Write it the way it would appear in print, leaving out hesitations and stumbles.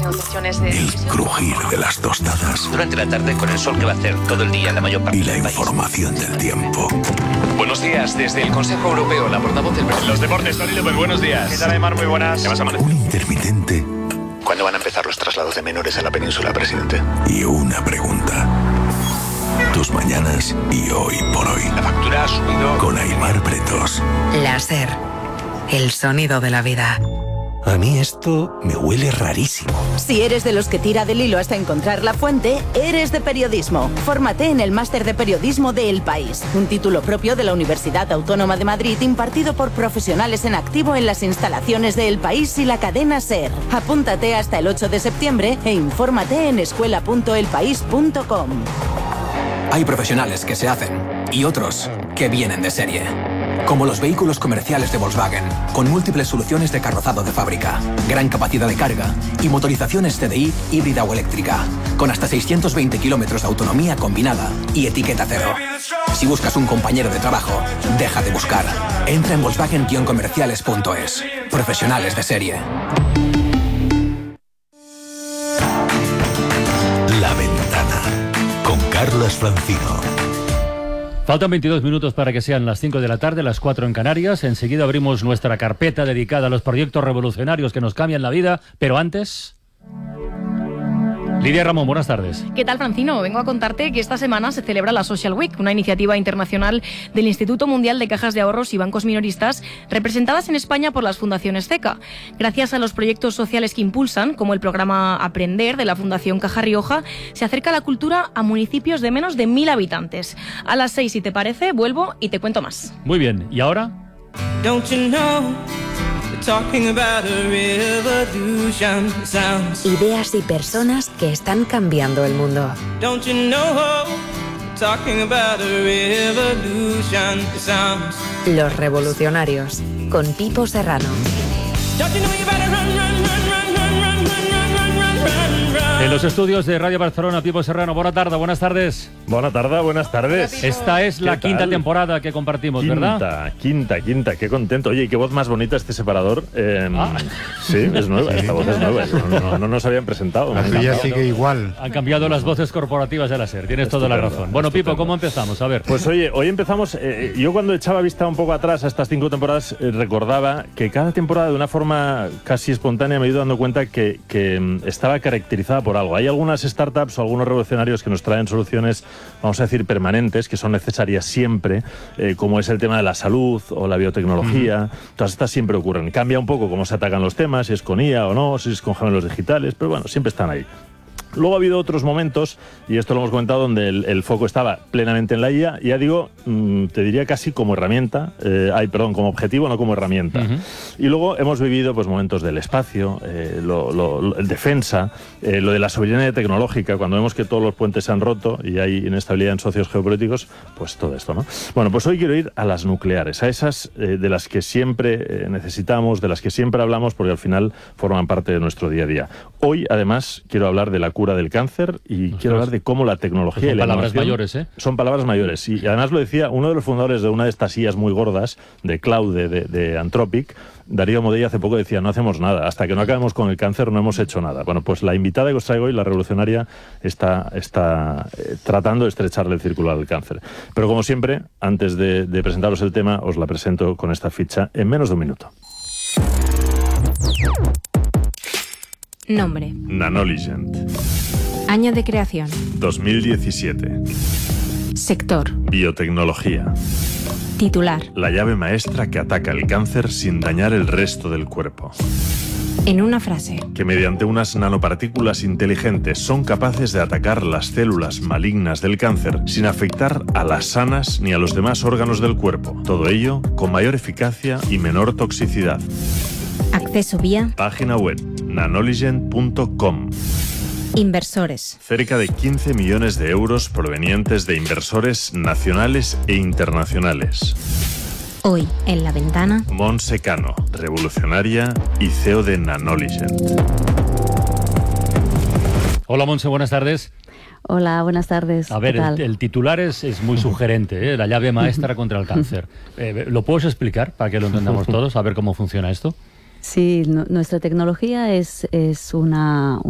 negociaciones de... El crujir de las tostadas. Durante la tarde, con el sol que va a hacer todo el día en la mayor parte y la del país. información del tiempo. Buenos días, desde el Consejo Europeo, la portavoz del presidente. Los deportes, Tony López, buenos días. ¿Qué tal, Aymar? Muy buenas. ¿Qué pasa, Manuel? Un intermitente ¿Cuándo van a empezar los traslados de menores a la península, presidente? y una pregunta. Tus mañanas y hoy por hoy. La factura ha subido... Con Aymar Pretos. Láser. El sonido de la vida. A mí esto me huele rarísimo. Si eres de los que tira del hilo hasta encontrar la fuente, eres de periodismo. Fórmate en el Máster de Periodismo de El País, un título propio de la Universidad Autónoma de Madrid impartido por profesionales en activo en las instalaciones de El País y la cadena SER. Apúntate hasta el 8 de septiembre e infórmate en escuela.elpaís.com. Hay profesionales que se hacen y otros que vienen de serie. Como los vehículos comerciales de Volkswagen, con múltiples soluciones de carrozado de fábrica, gran capacidad de carga y motorizaciones TDI híbrida o eléctrica, con hasta 620 kilómetros de autonomía combinada y etiqueta cero. Si buscas un compañero de trabajo, deja de buscar. Entra en Volkswagen-comerciales.es. Profesionales de serie. La Ventana. Con Carlas Francino. Faltan 22 minutos para que sean las 5 de la tarde, las 4 en Canarias. Enseguida abrimos nuestra carpeta dedicada a los proyectos revolucionarios que nos cambian la vida. Pero antes... Lidia Ramón, buenas tardes. ¿Qué tal, Francino? Vengo a contarte que esta semana se celebra la Social Week, una iniciativa internacional del Instituto Mundial de Cajas de Ahorros y Bancos Minoristas, representadas en España por las fundaciones CECA. Gracias a los proyectos sociales que impulsan, como el programa Aprender de la Fundación Caja Rioja, se acerca la cultura a municipios de menos de 1.000 habitantes. A las 6, si te parece, vuelvo y te cuento más. Muy bien, ¿y ahora? Ideas y personas que están cambiando el mundo. Los revolucionarios, con Pipo Serrano. En los estudios de Radio Barcelona, Pipo Serrano, buenas tardes. Buenas tardes. Esta es la quinta tal? temporada que compartimos, ¿verdad? Quinta, qué contento. Oye, y qué voz más bonita este separador. Sí, es nueva, esta voz es nueva. No nos habían presentado. La tuya sigue igual. Han cambiado las voces corporativas de la SER, tienes toda la razón. Bueno, Pipo, ¿cómo empezamos? A ver. Pues oye, hoy empezamos, yo cuando echaba vista un poco atrás a estas 5 temporadas, recordaba que cada temporada de una forma casi espontánea me he ido dando cuenta que estaba caracterizada por algo. Hay algunas startups o algunos revolucionarios que nos traen soluciones, vamos a decir, permanentes, que son necesarias siempre, como es el tema de la salud o la biotecnología. Todas estas siempre ocurren. Cambia un poco cómo se atacan los temas, si es con IA o no, si es con gemelos digitales, pero bueno, siempre están ahí. Luego ha habido otros momentos, y esto lo hemos comentado, donde el foco estaba plenamente en la IA, ya digo, te diría casi como herramienta, como objetivo, no como herramienta. Y luego hemos vivido pues momentos del espacio, el defensa, lo de la soberanía tecnológica, cuando vemos que todos los puentes se han roto y hay inestabilidad en socios geopolíticos, pues todo esto, ¿no? Bueno, pues hoy quiero ir a las nucleares, a esas de las que siempre necesitamos, de las que siempre hablamos, porque al final forman parte de nuestro día a día. Hoy, además, quiero hablar de la cura del cáncer y quiero hablar de cómo la tecnología y la innovación... Son palabras mayores, ¿eh? Son palabras mayores. Y además lo decía uno de los fundadores de una de estas IAs muy gordas, de Cloud, de Anthropic, Darío Modella, hace poco decía, no hacemos nada. Hasta que no acabemos con el cáncer no hemos hecho nada. Bueno, pues la invitada que os traigo hoy, la revolucionaria, está tratando de estrecharle el círculo al cáncer. Pero como siempre, antes de presentaros el tema, os la presento con esta ficha en menos de un minuto. Nombre. Nanoligent. Año de creación. 2017. Sector. Biotecnología. Titular. La llave maestra que ataca el cáncer sin dañar el resto del cuerpo. En una frase. Que mediante unas nanopartículas inteligentes son capaces de atacar las células malignas del cáncer sin afectar a las sanas ni a los demás órganos del cuerpo. Todo ello con mayor eficacia y menor toxicidad. Acceso vía. Página web nanoligent.com. Inversores. Cerca de 15 millones de euros provenientes de inversores nacionales e internacionales. Hoy, en La Ventana... Montse Cano, revolucionaria y CEO de Nanoligent. Hola, Montse, buenas tardes. Hola, buenas tardes. A ver, el titular es muy sugerente, ¿eh? La llave maestra contra el cáncer. ¿Lo puedes explicar para que lo entendamos todos? A ver cómo funciona esto. Sí, nuestra tecnología es una